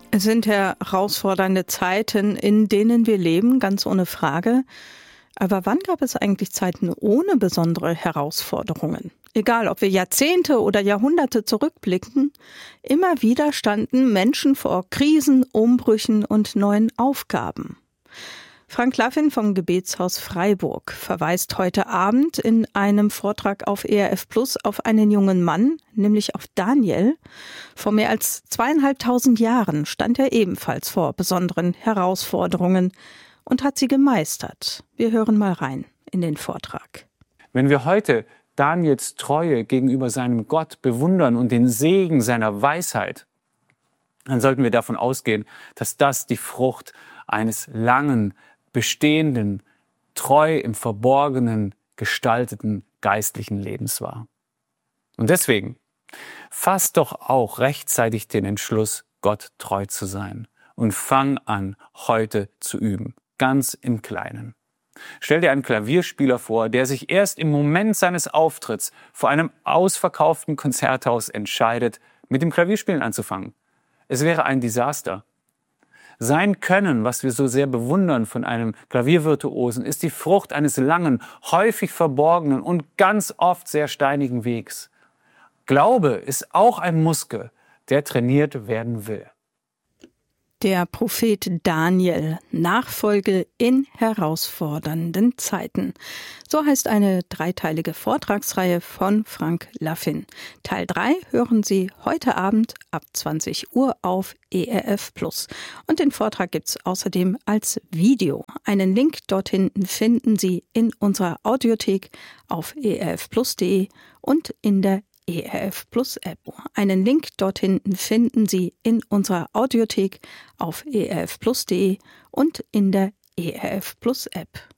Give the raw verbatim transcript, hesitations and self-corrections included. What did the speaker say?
Es sind herausfordernde Zeiten, in denen wir leben, ganz ohne Frage. Aber wann gab es eigentlich Zeiten ohne besondere Herausforderungen? Egal, ob wir Jahrzehnte oder Jahrhunderte zurückblicken, immer wieder standen Menschen vor Krisen, Umbrüchen und neuen Aufgaben. Frank Laffin vom Gebetshaus Freiburg verweist heute Abend in einem Vortrag auf E R F Plus auf einen jungen Mann, nämlich auf Daniel. Vor mehr als zweieinhalbtausend Jahren stand er ebenfalls vor besonderen Herausforderungen und hat sie gemeistert. Wir hören mal rein in den Vortrag. Wenn wir heute Daniels Treue gegenüber seinem Gott bewundern und den Segen seiner Weisheit, dann sollten wir davon ausgehen, dass das die Frucht eines langen, bestehenden, treu im Verborgenen gestalteten geistlichen Lebens war. Und deswegen fass doch auch rechtzeitig den Entschluss, Gott treu zu sein und fang an, heute zu üben, ganz im Kleinen. Stell dir einen Klavierspieler vor, der sich erst im Moment seines Auftritts vor einem ausverkauften Konzerthaus entscheidet, mit dem Klavierspielen anzufangen. Es wäre ein Desaster. Sein Können, was wir so sehr bewundern von einem Klaviervirtuosen, ist die Frucht eines langen, häufig verborgenen und ganz oft sehr steinigen Wegs. Glaube ist auch ein Muskel, der trainiert werden will. Der Prophet Daniel, Nachfolge in herausfordernden Zeiten. So heißt eine dreiteilige Vortragsreihe von Frank Laffin. Teil drei hören Sie heute Abend ab zwanzig Uhr auf E R F Plus. Und den Vortrag gibt's außerdem als Video. Einen Link dorthin finden Sie in unserer Audiothek auf e r f plus punkt de und in der E R F Plus App. Einen Link dorthin finden Sie in unserer Audiothek auf e r f plus punkt de und in der E R F Plus App.